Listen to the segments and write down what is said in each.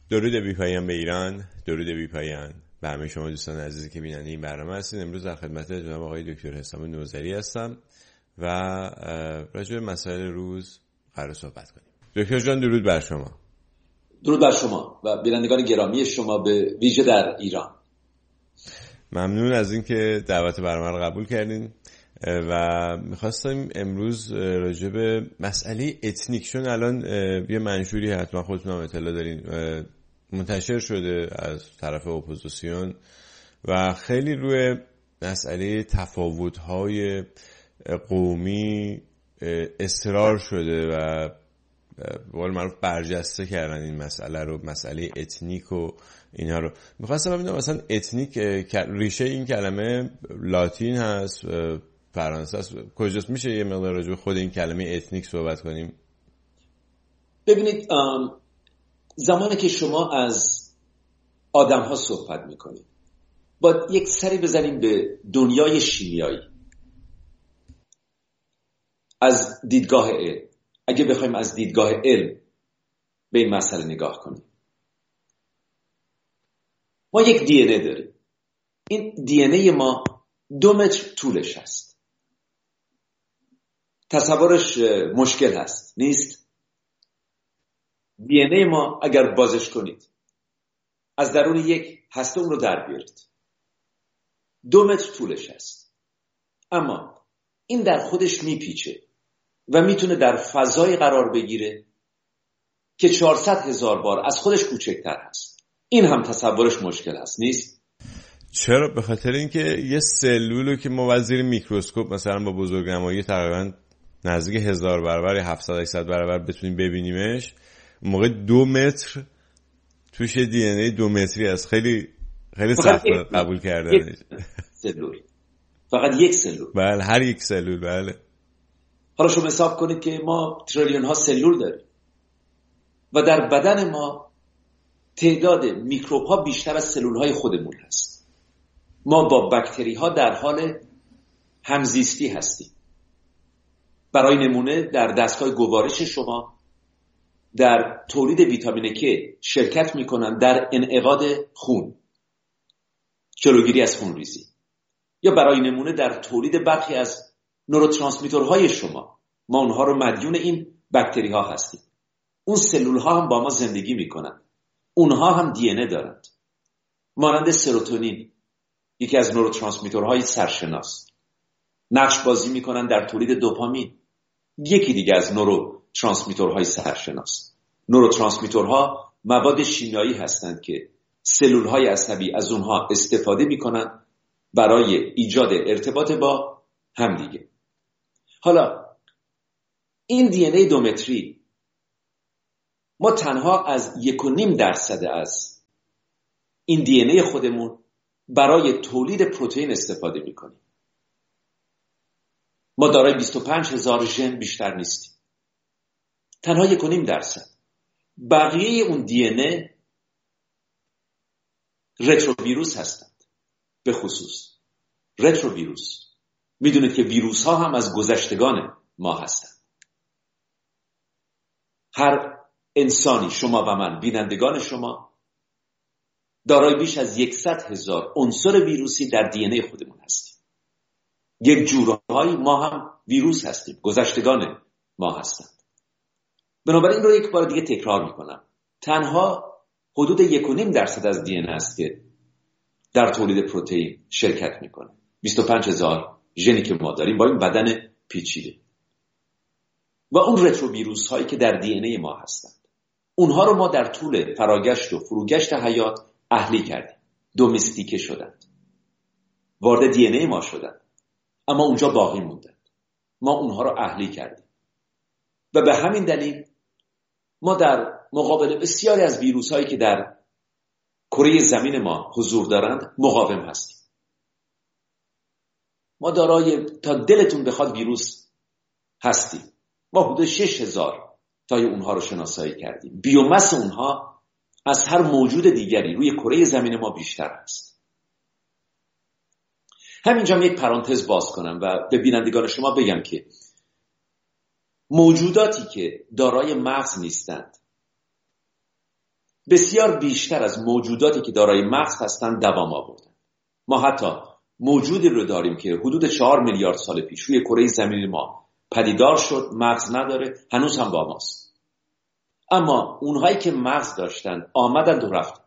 درود بی پایان به ایران، درود بی پایان به همه شما دوستان عزیزی که بیننده این برنامه هستین. امروز در خدمت جناب آقای دکتر حسام نوذری هستم و راجع به مسائل روز قرار صحبت کنیم. دکتر جان درود بر شما. درود بر شما و بینندگان گرامی شما به ویژه در ایران. ممنون از اینکه دعوت برنامه رو قبول کردین و میخواستم امروز راجع به مسئله اتنیک، چون الان یه منشوری حتما خودتون هم اطلاع دارین منتشر شده از طرف اپوزیسیون و خیلی روی مسئله تفاوت‌های قومی اصرار شده و به قول معروف برجسته کردن این مسئله رو، مسئله اتنیک و اینها رو. میخواستم ببینم مثلا اتنیک ریشه این کلمه لاتین هست، فرانسه است، کجاست؟ میشه یه مقدار راجع به خود این کلمه اتنیک صحبت کنیم؟ ببینید، زمانی که شما از آدم ها صحبت میکنید باید یک سری بزنیم به دنیای شیمیایی از دیدگاه علم. اگه بخوایم از دیدگاه علم به این مسئله نگاه کنیم، ما یک دی ان ای داریم. این دی ان ای ما 2 متر طولش هست. تصورش مشکل هست؟ نیست. دی ان ای ما اگر بازش کنید از درون یک هسته اون رو در بیارید، 2 متر طولش هست، اما این در خودش میپیچه و میتونه در فضای قرار بگیره که 400,000 بار از خودش کوچکتر هست. این هم تصورش مشکل هست؟ نیست. چرا؟ به خاطر اینکه یه سلولو که ما زیر میکروسکوپ مثلا با بزرگنمایی تقریبا نزدیک 1000 برابر یا 700-800 برابر بتونیم ببینیمش، موقع 2 متر توش دی ان ای 2 متری است. خیلی سخت قبول کردنش. سلول، فقط یک سلول. بله، هر یک سلول. بله. حالا شما حساب کنید که ما تریلیون ها سلول داریم و در بدن ما تعداد میکروب ها بیشتر از سلول های خودمون هست. ما با باکتری ها در حال همزیستی هستیم. برای نمونه در دستگاه گوارش شما در تولید ویتامین K شرکت میکنن در انعقاد خون، جلوگیری از خونریزی، یا برای نمونه در تولید برخی از نوروترانسمیترهای شما، ما اونها رو مدیون این باکتری ها هستیم. اون سلول ها هم با ما زندگی میکنن، اونها هم دی ان ای دارند، مانند سروتونین، یکی از نوروترانسمیترهای سرشناس، نقش بازی میکنن در تولید دوپامین، یکی دیگه از نوروترانسمیترهای سرشناس. نوروترانسمیترها مواد شیمیایی هستند که سلول های عصبی از اونها استفاده میکنن برای ایجاد ارتباط با همدیگه. حالا این دی ان ای 2 متری ما تنها از 1.5% از این دی ان ای خودمون برای تولید پروتئین استفاده میکنیم. ما دارای 25,000 ژن بیشتر نیستیم، تنها 1.5%. بقیه اون دی ان ای رتروویروس هستند. به خصوص رتروویروس، میدونید که ویروس ها هم از گذشتگان ما هستند. هر انسانی، شما و من، بینندگان شما، دارای بیش از 100,000 عنصر ویروسی در دی ان ای خودمون هستیم. یک جورایی ما هم ویروس هستیم، گذشتگان ما هستند. بنابراین رو یک بار دیگه تکرار میکنم، تنها حدود 1.5% از دی ان ای است که در تولید پروتئین شرکت میکنه. 25,000 ژنی که ما داریم با این بدن پیچیده و اون رتروویروس هایی که در دی ان ای ما هستند، اونها رو ما در طول فراگشت و فروگشت حیات اهلی کردیم، دومستیکه شدند، وارد دی ان ای ما شدند، اما اونجا باقی موندند. ما اونها رو اهلی کردیم و به همین دلیل ما در مقابل بسیاری از ویروس هایی که در کره زمین ما حضور دارند مقاوم هستیم. ما دارای، تا دلتون بخواد، ویروس هستیم. ما حدود 6,000 تای اونها رو شناسایی کردیم. بیومس اونها از هر موجود دیگری روی کره زمین ما بیشتر است. همینجا یک پرانتز باز کنم و به بینندگان شما بگم که موجوداتی که دارای مغز نیستند بسیار بیشتر از موجوداتی که دارای مغز هستند دوام آوردن. ما حتی موجودی رو داریم که حدود 4 میلیارد سال پیش روی کره زمین ما پدیدار شد، مغز نداره، هنوز هم با ماست. اما اونهایی که مغز داشتن آمدند و رفتند.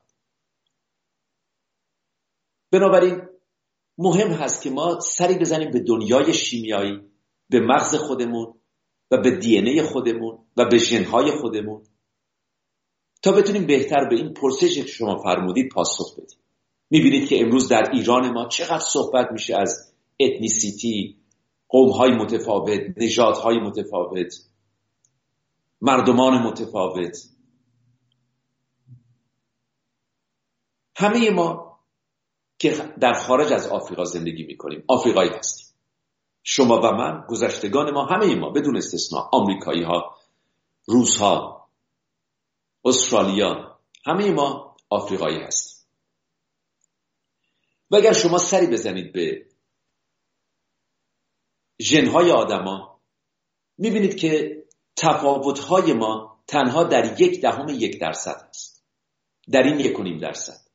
بنابراین مهم هست که ما سری بزنیم به دنیای شیمیایی، به مغز خودمون و به دی ان ای خودمون و به ژن‌های خودمون تا بتونیم بهتر به این پرسشی که شما فرمودید پاسخ بدیم. میبینید که امروز در ایران ما چقدر صحبت میشه از اتنیسیتی، قوم‌های متفاوت، نژادهای متفاوت، مردمان متفاوت. همه ما که در خارج از آفریقا زندگی میکنیم آفریقایی هستیم. شما و من، گذشتگان ما، همه ما بدون استثناء، آمریکایی ها، روس ها، استرالیا، همه ما آفریقایی هستیم. و اگر شما سری بزنید به ژن‌های آدما میبینید که تفاوت‌های ما تنها در 0.1% است. در این 1.5%.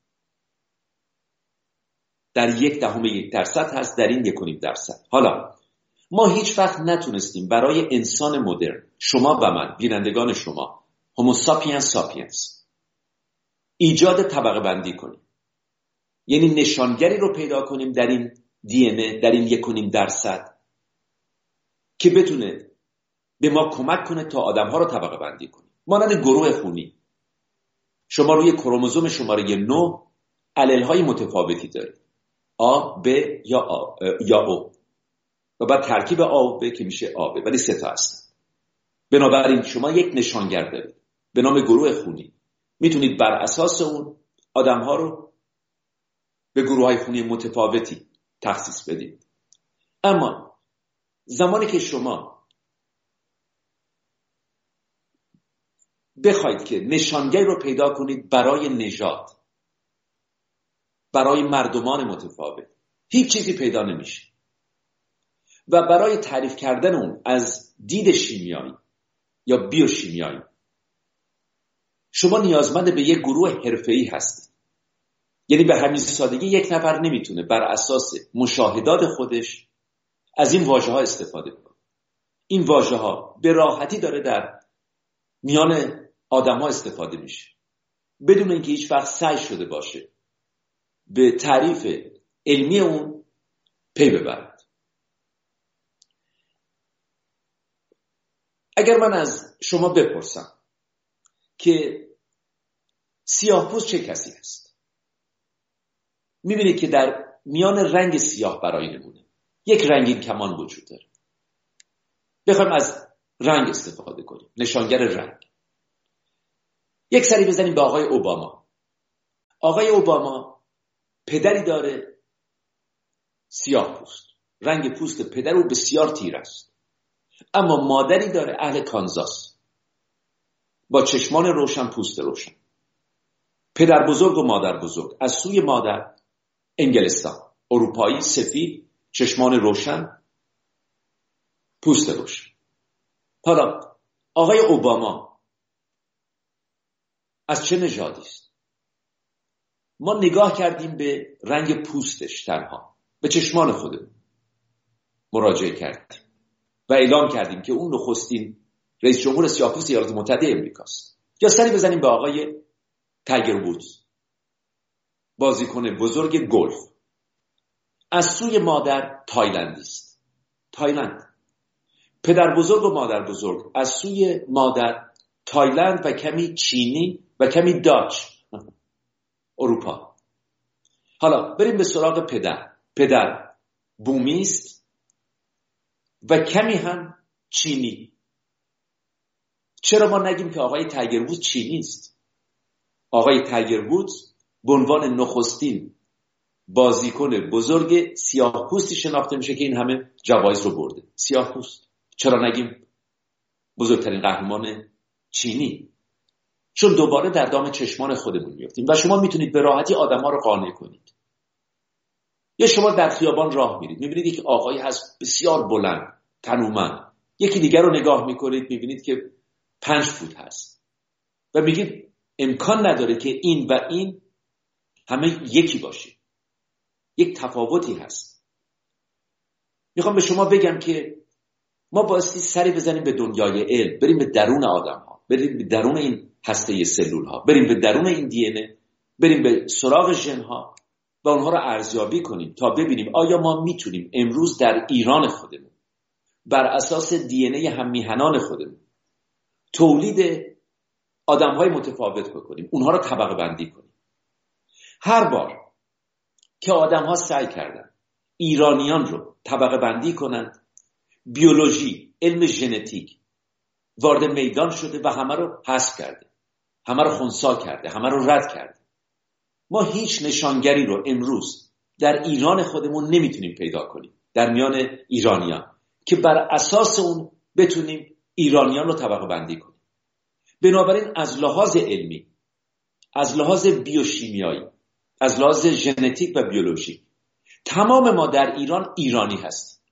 در 0.1% هست، در این 1.5%. حالا ما هیچ وقت نتونستیم برای انسان مدرن، شما و من، بینندگان شما، هومو ساپینس ساپینس، ایجاد طبقه بندی کنیم. یعنی نشانگری رو پیدا کنیم در این دی ان ای، در این 1.5% که بتونه به ما کمک کنه تا آدم‌ها رو طبقه بندی کنیم. مانند گروه خونی، شما روی کروموزوم شماره 9 آلل‌های متفاوتی دارید، آ، ب یا او، و بعد ترکیب آ و ب که میشه آ ب، ولی 3 تا هستن. بنابراین شما یک نشانگر دارید به نام گروه خونی. میتونید بر اساس اون آدم‌ها رو به گروه‌های خونی متفاوتی تخصیص بدید. اما زمانی که شما بخواید که نشانگری رو پیدا کنید برای نژاد، برای مردمان متفاوت، هیچ چیزی پیدا نمیشه. و برای تعریف کردن اون از دید شیمیایی یا بیوشیمیایی شما نیازمند به یک گروه حرفه‌ای هستید. یعنی به همین سادگی یک نفر نمیتونه بر اساس مشاهدات خودش از این واژه‌ها استفاده کنه. این واژه‌ها به راحتی داره در میان آدم‌ها استفاده میشه بدون اینکه هیچ وقت سعی شده باشه به تعریف علمی اون پی ببرد. اگر من از شما بپرسم که سیاه‌پوست چه کسی است، میبینید که در میان رنگ سیاه برای نمونه یک رنگین کمان وجود داره. بخوایم از رنگ استفاده کنیم، نشانگر رنگ. یک سری بزنیم به آقای اوباما. آقای اوباما پدری داره سیاه پوست، رنگ پوست پدر او بسیار تیر است، اما مادری داره اهل کانزاس با چشمان روشن، پوست روشن. پدر بزرگ و مادر بزرگ. از سوی مادر انگلستان، اروپایی، سفید، چشمان روشن، پوست روشن. حالا آقای اوباما از چه نژادی است؟ ما نگاه کردیم به رنگ پوستش تنها، به چشمان خودمون مراجعه کردیم و اعلام کردیم که اون نخستین رئیس جمهور سیاه‌پوست ایالات متحده امریکاست. یا سری بزنیم به آقای تایگر وودز، بازیکن بزرگ گلف. از سوی مادر تایلندی است، تایلند. پدر بزرگ و مادر بزرگ از سوی مادر تایلند و کمی چینی و کمی داچ، اروپا. حالا بریم به سراغ پدر. پدر بومی است و کمی هم چینی. چرا ما نگیم که آقای تایگر وودز چینی است؟ آقای تایگر وودز به عنوان نخستین بازیکن بزرگ سیاه‌پوستی شناخته میشه که این همه جوایز رو برده. سیاه‌پوست. چرا نگیم بزرگترین قهرمان چینی؟ چون دوباره در دام چشمان خودمون میافتیم و شما میتونید به راحتی آدم‌ها رو قانع کنید. یا شما در خیابان راه میرید، میبینید یک آقایی هست بسیار بلند، تنومند. یکی دیگر رو نگاه میکنید، میبینید که 5 فوت هست و میگید امکان نداره که این و این همه یکی باشه. یک تفاوتی هست. میخوام به شما بگم که ما بایستی سری بزنیم به دنیای علم، بریم به درون آدم ها، بریم به درون این هسته سلول ها، بریم به درون این دی ان ای، بریم به سراغ ژن ها و اونها رو ارزیابی کنیم تا ببینیم آیا ما میتونیم امروز در ایران خودمون بر اساس دی ان ای هم میهنان خودمون تولید آدم های متفاوت بکنیم، اونها رو طبقه بندی کنیم. هر بار که آدم ها سعی کردن ایرانیان رو طبقه بندی کنند، بیولوژی، علم ژنتیک وارد میدان شده و همه رو حذف کرده، همه رو خنثی کرده، همه رو رد کرده. ما هیچ نشانگری رو امروز در ایران خودمون نمیتونیم پیدا کنیم در میان ایرانیان که بر اساس اون بتونیم ایرانیان رو طبقه بندی کنیم. بنابراین از لحاظ علمی، از لحاظ بیوشیمیایی، از لحاظ ژنتیک و بیولوژی تمام ما در ایران ایرانی هستیم.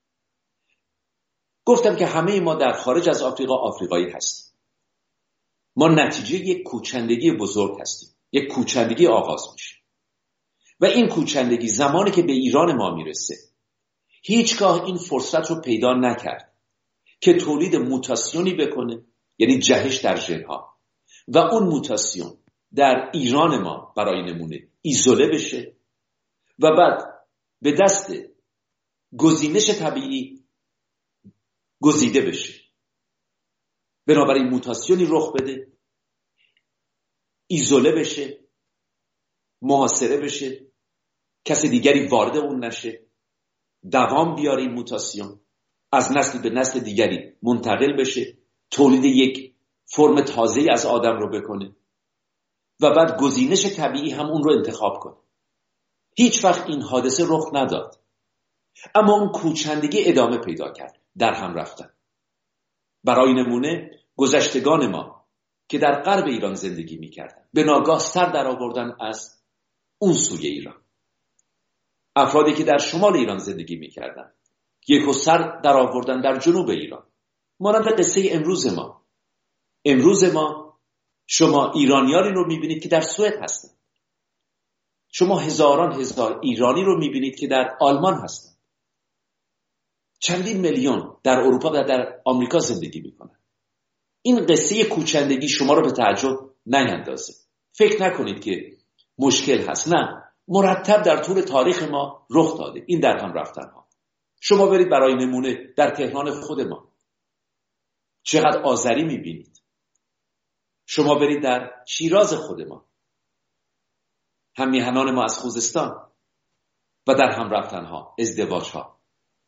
گفتم که همه ما در خارج از آفریقا آفریقایی هستیم. ما نتیجه یک کوچندگی بزرگ هستیم. یک کوچندگی آغاز میشه و این کوچندگی زمانی که به ایران ما میرسه هیچگاه این فرصت رو پیدا نکرد که تولید موتاسیونی بکنه، یعنی جهش در ژن‌ها، و اون موتاسیون در ایران ما برای نمونه ایزوله بشه و بعد به دست گزینش طبیعی گزیده بشه. بنابراین موتاسیونی رخ بده، ایزوله بشه، محاصره بشه، کسی دیگری وارد اون نشه، دوام بیاره این موتاسیون، از نسل به نسل دیگری منتقل بشه، تولید یک فرم تازه‌ای از آدم رو بکنه و بعد گزینش طبیعی هم اون رو انتخاب کنه. هیچ وقت این حادثه رخ نداد، اما اون کوچندگی ادامه پیدا کرد، در هم رفتن. برای نمونه گذشتگان ما که در غرب ایران زندگی می‌کردن به ناگاه سر در آوردن از اون سوی ایران. افرادی که در شمال ایران زندگی می‌کردن یکو سر در آوردن در جنوب ایران. مانند قصه امروز ما شما ایرانیانی رو می‌بینید که در سوئد هستن. شما هزاران هزار ایرانی رو می‌بینید که در آلمان هستن. چندین میلیون در اروپا و در آمریکا زندگی می‌کنن. این قصه کوچندگی شما رو به تعجب نیندازه. فکر نکنید که مشکل هست. نه، مرتب در طول تاریخ ما رخ داده این در هم رفتن ها. شما برید برای نمونه در تهران خود ما چقدر آذری میبینید. شما برید در شیراز خود ما، هم میهنان ما از خوزستان و در هم رفتن ها، ازدواج ها.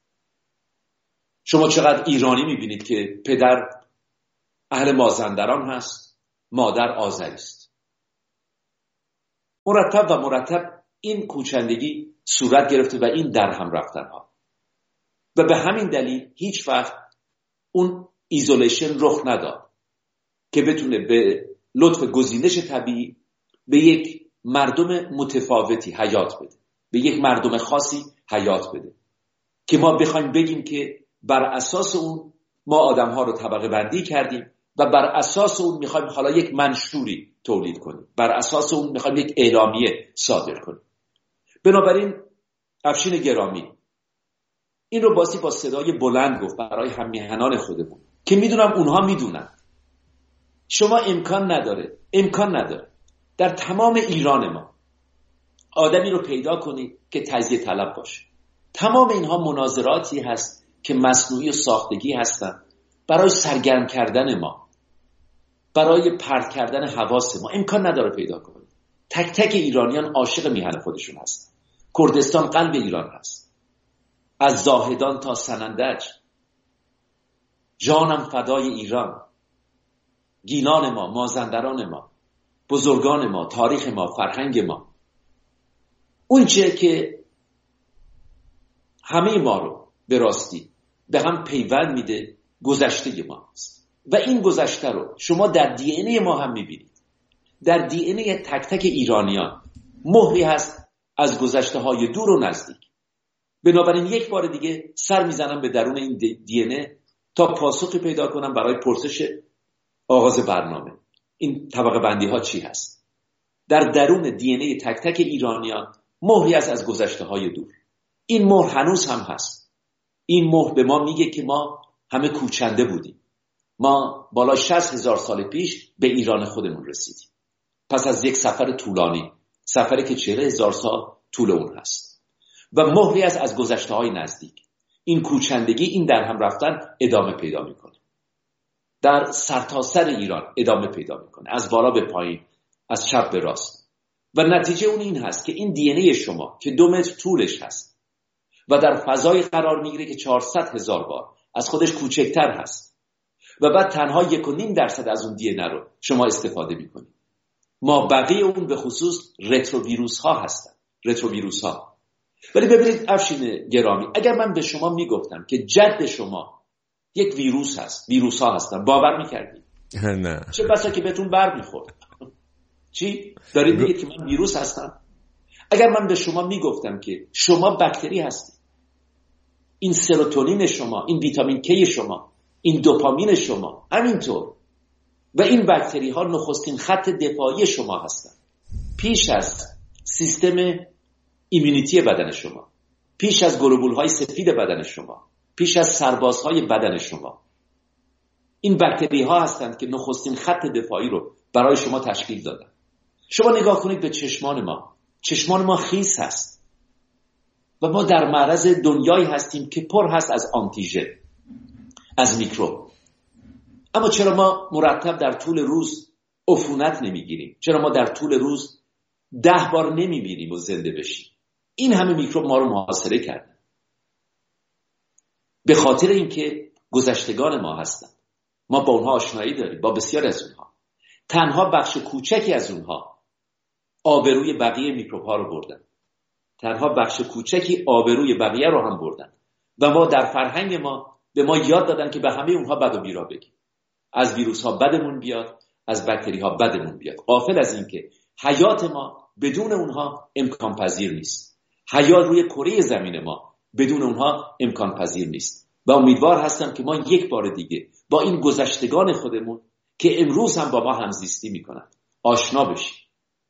شما چقدر ایرانی میبینید که پدر اهل مازندران هست، مادر آذری است. مرتب این کوچندگی صورت گرفته و این در هم رفتن ها و به همین دلیل هیچ وقت اون ایزولیشن رخ نداد که بتونه به لطف گزینش طبیعی به یک مردم متفاوتی حیات بده، به یک مردم خاصی حیات بده که ما بخوایم بگیم که بر اساس اون ما آدم ها رو طبقه بندی کردیم و بر اساس اون میخوایم حالا یک منشوری تولید کنیم، بر اساس اون میخوایم یک اعلامیه صادر کنیم. بنابراین افشین گرامی این رو با صدای بلند گفت برای هم میهنان خودمون که میدونم اونها میدونن. شما امکان نداره در تمام ایران ما آدمی رو پیدا کنید که تجزیه طلب باشه. تمام اینها مناظراتی هست که مصنوعی و ساختگی هستن برای سرگرم کردن ما، برای پرت کردن حواس ما. امکان نداره پیدا کنید. تک تک ایرانیان عاشق میهن خودشون هستن. کردستان قلب ایران هست، از زاهدان تا سنندج، جانم فدای ایران. گینان ما، مازندران ما، بزرگان ما، تاریخ ما، فرهنگ ما، اون چه که همه ما رو به راستی به هم پیوند میده گذشته ما است و این گذشته رو شما در دی ان ای ما هم میبینید. در دی ان ای تک تک ایرانیان مهری هست از گذشته های دور و نزدیک. بنابراین یک بار دیگه سر میزنم به درون این دی ان ای تا پاسخی پیدا کنم برای پرسش آغاز برنامه. این طبقه بندی ها چی هست؟ در درون دی ان ای تک تک ایرانیان مهری است از گذشته های دور. این مهر هنوز هم هست. این مهر به ما میگه که ما همه کوچنده بودیم. ما بالا 60,000 سال پیش به ایران خودمون رسیدیم. پس از یک سفر طولانی، سفری که 40,000 سال طول اون هست و مهری است از گذشته های نزدیک. این کوچندگی، این در هم رفتن ادامه پیدا میکنه. در سرتاسر ایران ادامه پیدا میکنه، از بالا به پایین، از چپ به راست. و نتیجه اون این هست که این دی ان ای شما که 2 متر طولش هست و در فضای قرار میگیره که 400,000 بار از خودش کوچکتر هست و بعد تنها 1.5% از اون دی ان ای رو شما استفاده میکنید. ما بقیه اون به خصوص رتروویروس ها هستن، رتروویروس ها. ولی ببینید افشین گرامی، اگر من به شما میگفتم که جد شما یک ویروس هست، ویروس ها هستن، باور میکردید؟ نه. چه بسا که بهتون بر میخورد. چی؟ دارید میگید که من ویروس هستم؟ اگر من به شما میگفتم که شما باکتری هستید، این سروتونین شما، این ویتامین کی شما، این دوپامین شما، همینطور، و این باکتری ها نخستین خط دفاعی شما هستن، پیش از سیستم ایمونیتی بدن شما، پیش از گلوبول های سفید بدن شما، پیش از سربازهای بدن شما. این باکتری ها هستند که نخستین خط دفاعی رو برای شما تشکیل دادن. شما نگاه کنید به چشمان ما. چشمان ما خیس هست و ما در معرض دنیایی هستیم که پر هست از آنتیژن، از میکروب. اما چرا ما مرتب در طول روز عفونت نمیگیریم؟ چرا ما در طول روز 10 بار نمیمیریم و زنده بشیم؟ این همه میکروب ما رو محاصره کرده. به خاطر اینکه گذشتگان ما هستن. ما با اونها آشنایی داریم، با بسیار از اونها. تنها بخش کوچکی از اونها آبروی بقیه میکروب ها رو بردن. تنها بخش کوچکی آبروی بقیه رو هم بردن. و ما در فرهنگ ما به ما یاد دادن که به همه اونها بد و بیرا بگیم. از ویروس ها بدمون بیاد، از باکتری ها بدمون بیاد. غافل از این که حیات ما بدون اونها امکان پذیر نیست. حیات روی کره زمین ما بدون اونها امکان پذیر نیست. و امیدوار هستم که ما یک بار دیگه با این گذشتگان خودمون که امروز هم با ما همزیستی میکنن آشنا بشیم.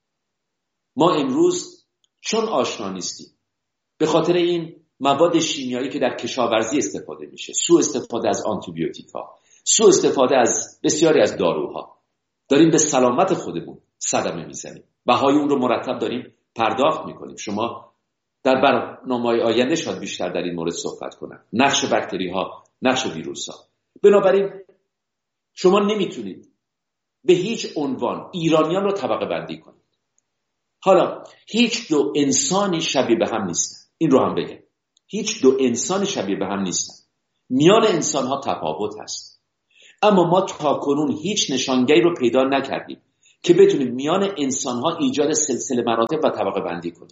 ما امروز چون آشنا نیستیم، به خاطر این مواد شیمیایی که در کشاورزی استفاده میشه، سوء استفاده از آنتیبیوتیکا، سوء استفاده از بسیاری از داروها، داریم به سلامت خودمون صدمه میزنیم. بهای اون رو مرتب داریم پرداخت میکنیم. شما در برنامه‌های آینده شاید بیشتر در این مورد صحبت کنم، نقش باکتری ها، نقش ویروس ها. بنابراین شما نمیتونید به هیچ عنوان ایرانیان رو طبقه بندی کنید. حالا هیچ دو انسانی شبیه به هم نیستن، این رو هم بگم. هیچ دو انسانی شبیه به هم نیستن. میان انسان ها تفاوت هست، اما ما تاکنون هیچ نشانگری رو پیدا نکردیم که بتونیم میان انسان ها ایجاد سلسله مراتب و طبقه بندی کنیم.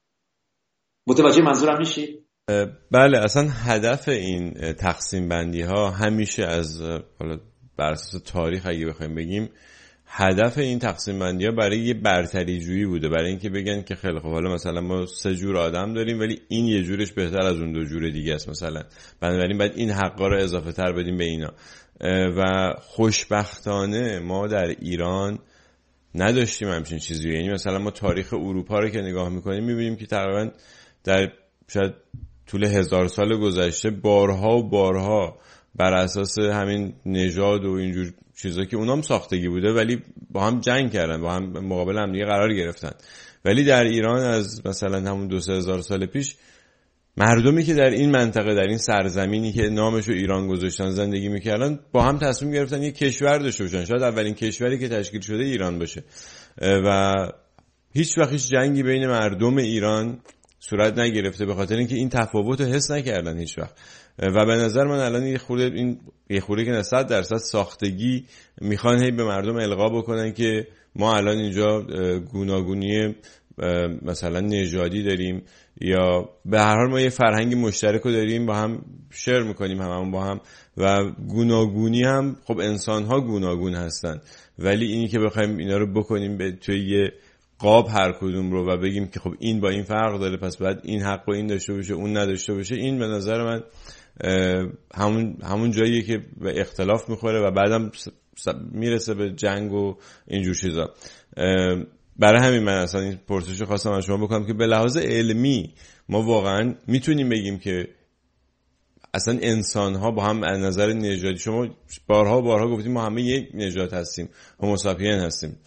متوجه منظورم میشید؟ بله، اصلا هدف این تقسیم بندی ها همیشه از حالا بر اساس تاریخ اگه بخوایم بگیم، هدف این تقسیم بندی ها برای یه برتری جویی بوده، برای اینکه بگن که خیلی خب حالا مثلا ما 3 جور آدم داریم ولی این یه جورش بهتر از اون 2 جور دیگه است مثلا، بنابراین باید این حقا رو اضافه تر بدیم به اینا. و خوشبختانه ما در ایران نداشتیم همچین چیزی. یعنی مثلا ما تاریخ اروپا رو که نگاه میکنیم میبینیم که تقریبا در شاید طول 1000 سال گذشته بارها و بارها بر اساس همین نژاد و اینجور چیزا که اونام ساختگی بوده ولی با هم جنگ کردن، با هم مقابل هم دیگه قرار گرفتن. ولی در ایران از مثلا همون 2-3 هزار سال پیش مردمی که در این منطقه، در این سرزمینی که نامشو ایران گذاشتن زندگی میکردن، با هم تصمیم گرفتن یک کشور داشته باشن. شاید اولین کشوری که تشکیل شده ایران باشه و هیچ وقت هیچ جنگی بین مردم ایران صورت نگرفته به خاطر اینکه این تفاوت رو حس نکردن هیچ وقت. و به نظر من الان یه خورده که 100% ساختگی میخوان هی به مردم القا بکنن که ما الان اینجا گوناگونی مثلا نژادی داریم یا به هر حال ما یه فرهنگ مشترک رو داریم، با هم شیر میکنیم هممون با هم و گوناگونی هم خب انسان ها گوناگون هستن، ولی اینی که بخوایم اینا رو بکنیم به توی یه قاب هر کدوم رو و بگیم که خب این با این فرق داره پس باید این حق و این داشته باشه اون نداشته باشه، این به نظر من همون جاییه که به اختلاف میخوره و بعدم میرسه به جنگ و اینجور چیزا. برای همین من اصلا این پرسش خواستم از شما بکنم که به لحاظ علمی ما واقعا میتونیم بگیم که اصلا انسان ها با هم از نظر نژادی، شما بارها گفتیم ما همه یک نژاد هستیم، هوموساپین هستیم،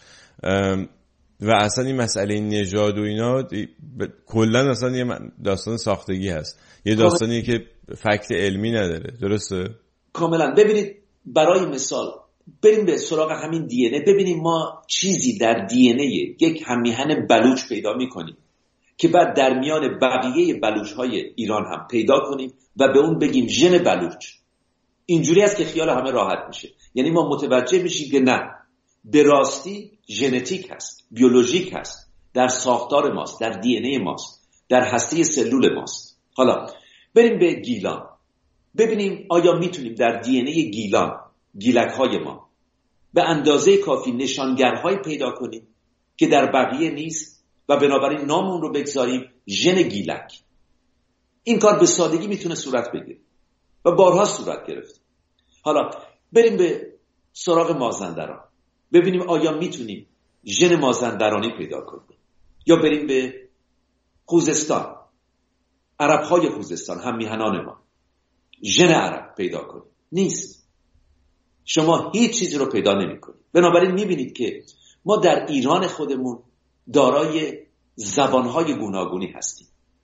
و اصلا این مسئله نژاد و اینا کلا اصلا یه داستان ساختگی هست، یه داستانی که فکت علمی نداره. درسته؟ کاملا. ببینید برای مثال بریم به سراغ همین دی ان ای، ببینیم ما چیزی در دی ان ای یک هم‌میهن بلوچ پیدا میکنیم که بعد در میان بقیه بلوچ های ایران هم پیدا کنیم و به اون بگیم ژن بلوچ. اینجوری است که خیال همه راحت میشه. یعنی ما متوجه میشیم که نه، به راستی ژنتیک هست، بیولوژیک هست، در ساختار ماست، در دی ان ای ماست، در هسته سلول ماست. حالا بریم به گیلان، ببینیم آیا میتونیم در دی ان ای گیلان، گیلک های ما، به اندازه کافی نشانگرهایی پیدا کنیم که در بقیه نیست و بنابراین نام اون رو بگذاریم ژن گیلک. این کار به سادگی میتونه صورت بگیره و بارها صورت گرفت. حالا بریم به سراغ مازندران، ببینیم آیا میتونیم ژن مازندرانی پیدا کنیم. یا بریم به خوزستان، عرب‌های خوزستان، هم میهنان ما، ژن عرب پیدا کنیم. نیست. شما هیچ چیزی رو پیدا نمی‌کنید. بنابراین می‌بینید که ما در ایران خودمون دارای زبان‌های گوناگونی هستیم،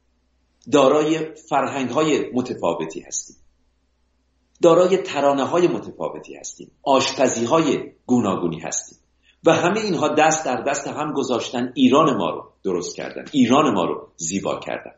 دارای فرهنگ‌های متفاوتی هستیم، دارای ترانه‌های متفاوتی هستیم، آشپزی‌های گوناگونی هستیم و همه اینها دست در دست هم گذاشتن ایران ما رو درست کردن، ایران ما رو زیبا کردن.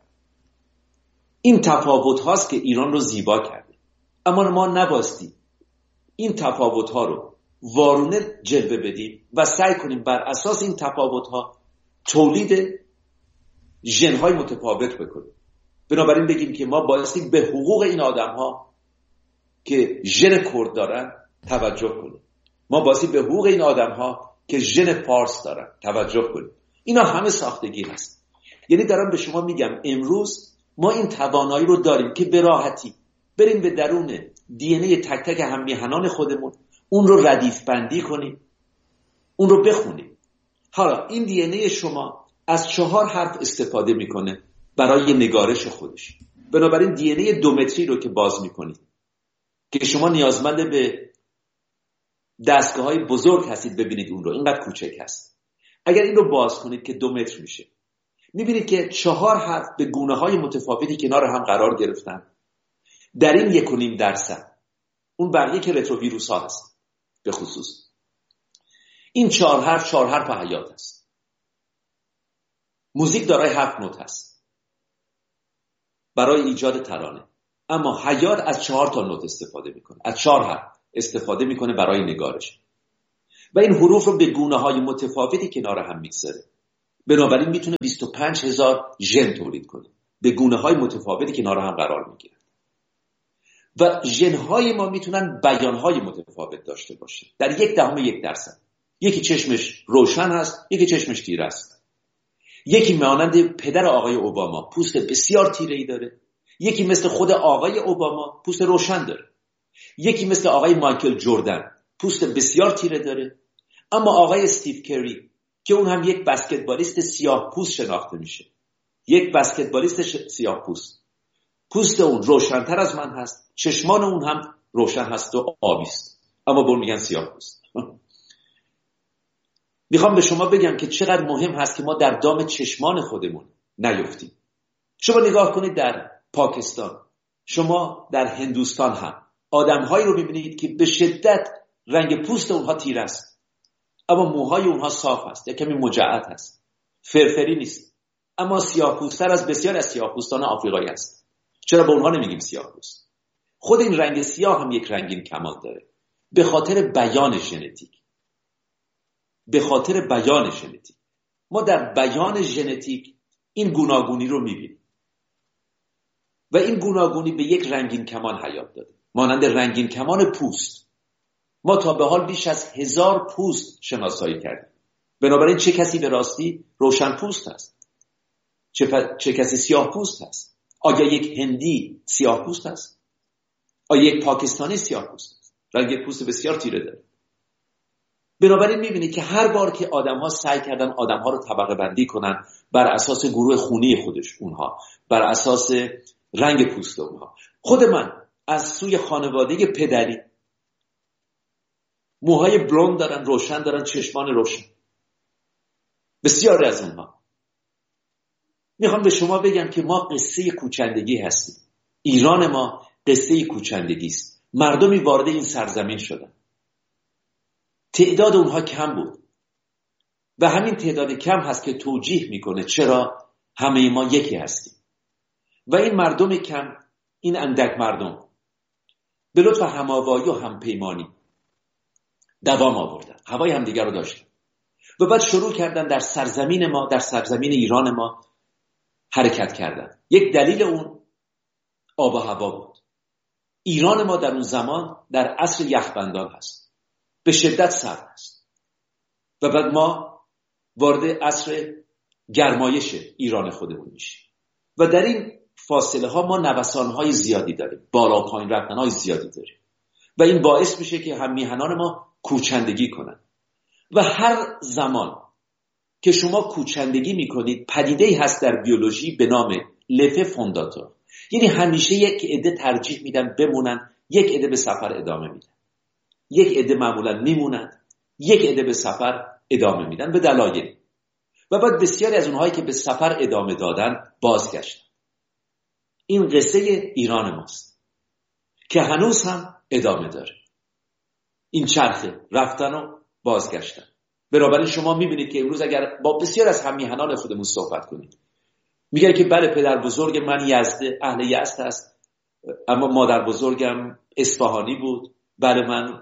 این تفاوت هاست که ایران رو زیبا کرده. اما ما نباستی این تفاوت ها رو وارونه جلوه بدیم و سعی کنیم بر اساس این تفاوت ها تولید ژن های متفاوت بکنیم. بنابراین بگیم که ما بایستی به حقوق این آدم ها که ژن کرد دارن توجه کنیم، ما بایستی به حقوق این آدم ها که ژن فارس دارن توجه کنیم. اینا همه ساختگی هست. یعنی دارم به شما میگم امروز ما این توانایی رو داریم که به راحتی بریم به درون دی ان ای تک تک هم میهنان خودمون، اون رو ردیف بندی کنیم، اون رو بخونیم. حالا این دی ان ای شما از 4 حرف استفاده میکنه برای نگارش خودش. بنابراین دی ان ای 2 متری رو که باز میکنید که شما نیازمند به دستگاه‌های بزرگ هستید ببینید اون رو، اینقدر کوچک هست. اگر این رو باز کنید که 2 متر میشه، میبینید که 4 حرف به گونه‌های متفاوتی کنار هم قرار گرفتن. در این 1.5%، اون بقیه که رتروویروس ها هست به خصوص، این 4 حرف حیات هست. موزیک دارای 7 نوت هست برای ایجاد ترانه، اما حیات از 4 تا نوت استفاده میکنه، از 4 حرف استفاده میکنه برای نگارش و این حروف رو به گونه‌های متفاوتی کنار هم میگذاره. بنابراین میتونه 25,000 ژن تولید کنه، به گونه‌های متفاوتی کنار هم قرار میگیره و ژن‌های ما میتونن بیان‌های متفاوت داشته باشه در 0.1%. یکی چشمش روشن هست، یکی چشمش تیره است. یکی مانند پدر آقای اوباما پوست بسیار تیره‌ای داره، یکی مثل خود آقای اوباما پوست روشن داره، یکی مثل آقای مایکل جردن پوست بسیار تیره داره. اما آقای استیو کری که اون هم یک بسکتبالیست سیاه پوست شناخته میشه، یک بسکتبالیست سیاه پوست، پوست اون روشن‌تر از من هست، چشمان اون هم روشن هست و آبی است، اما بون میگن سیاه پوست. میخوام به شما بگم که چقدر مهم هست که ما در دام چشمان خودمون نیفتیم. شما نگاه کنید در پاکستان، شما در هندوستان هم آدم‌هایی رو می‌بینید که به شدت رنگ پوست اونها تیره است، اما موهای اونها صاف است، یک کمی مجعد است، فرفری نیست، اما سیاه‌پوست‌تر از بسیار از سیاه‌پوستان آفریقایی است. چرا به اونها نمیگیم سیاه‌پوست؟ خود این رنگ سیاه هم یک رنگین کمال داره، به خاطر بیان ژنتیک. به خاطر بیان ژنتیک ما در بیان ژنتیک این گوناگونی رو می‌بینیم و این گوناگونی به یک رنگین کمان حیات داده، مانند رنگین کمان پوست. ما تا به حال بیش از 1000 پوست شناسایی کردیم. بنابراین چه کسی به راستی روشن پوست است، چه کسی سیاه پوست است؟ آیا یک هندی سیاه پوست است؟ آیا یک پاکستانی سیاه پوست است؟ رنگ پوست بسیار تیره داره. بنابراین میبینید که هر بار که آدم‌ها سعی کردن آدم‌ها رو طبقه بندی کنن بر اساس گروه خونی خودش اونها، بر اساس رنگ پوست اونها، خود من از سوی خانواده پدری موهای بلوند دارن، روشن دارن، چشمان روشن، بسیاری از اونها. میخوام به شما بگم که ما قصه کوچندگی هستیم. ایران ما قصه کوچندگی است. مردمی وارد این سرزمین شدن، تعداد اونها کم بود و همین تعداد کم هست که توجیه میکنه چرا همه ما یکی هستیم. و این مردم کم، این اندک مردم به لطف هماوایی و همپیمانی دوام آوردن، هوای همدیگر رو داشتن و بعد شروع کردن در سرزمین ما، در سرزمین ایران ما حرکت کردن. یک دلیل اون آب و هوا بود. ایران ما در اون زمان در عصر یخبندان هست، به شدت سرد است و بعد ما وارد عصر گرمایش ایران خودمون میشیم و در این فاصله ها ما نوسان‌های زیادی داریم، بالا و پایین رفتن‌های زیادی داریم و این باعث میشه که هم میهنان ما کوچندگی کنن. و هر زمان که شما کوچندگی میکنید پدیده‌ای هست در بیولوژی به نام لفه فونداتور، یعنی همیشه یک عده ترجیح میدن بمونن، یک عده به سفر ادامه میدن، یک عده معمولا میمونن، یک عده به سفر ادامه میدن به دلایل. و بعد بسیاری از اونهایی که به سفر ادامه دادن بازگشتن. این قصه ایران ماست که هنوز هم ادامه داره، این چرخه رفتن و بازگشتن. بنابراین شما میبینید که امروز اگر با بسیار از همیهنان خودمون صحبت کنید، میگن که بله پدر بزرگ من یزده، اهل یزد است، اما مادر بزرگم اصفهانی بود، بله من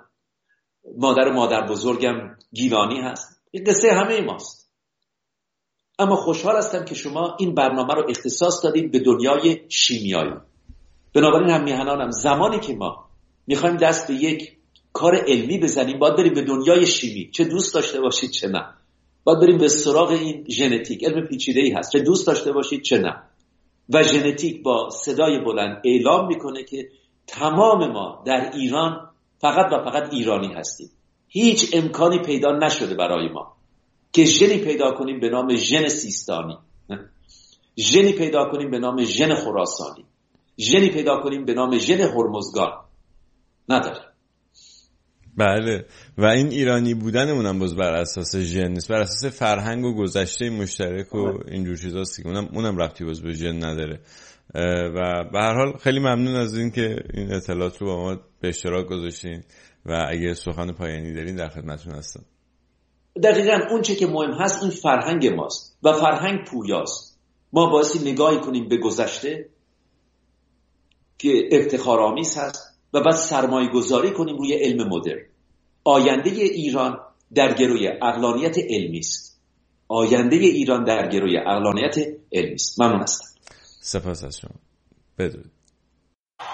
مادر بزرگم گیلانی هست. این قصه همه ماست. اما خوشحال هستم که شما این برنامه رو اختصاص دادید به دنیای شیمیایی. بنابراین همیهنانم زمانی که ما میخوایم دست به یک کار علمی بزنیم باید بریم به دنیای شیمی، چه دوست داشته باشید چه نه. باید بریم به سراغ این ژنتیک، علم پیچیده‌ای هست، چه دوست داشته باشید چه نه. و ژنتیک با صدای بلند اعلام میکنه که تمام ما در ایران فقط و فقط ایرانی هستیم. هیچ امکانی پیدا نشده برای ما که ژنی پیدا کنیم به نام ژن سیستانی، ژنی پیدا کنیم به نام ژن خراسانی، ژنی پیدا کنیم به نام ژن هرمزگان. نداریم. بله. و این ایرانی بودنمون هم باز بر اساس ژن نیست، بر اساس فرهنگ و گذشته مشترک و اینجور چیزاست که اونم ربطی باز به ژن نداره. و به هر حال خیلی ممنون از این که این اطلاعات رو با ما به اشتراک گذاشتین و اگه سخن پایانی دارین در خدمتتون هستم. دقیقاً اون چه که مهم هست این فرهنگ ماست و فرهنگ پویاست. ما بایستی نگاهی کنیم به گذشته که افتخارآمیز هست و بعد سرمایه گذاری کنیم روی علم مدرن. آینده ایران در گروی عقلانیت علمی است. آینده ایران در گروی عقلانیت علمی است. ممنون هستم. سپاس از شما. بدرود.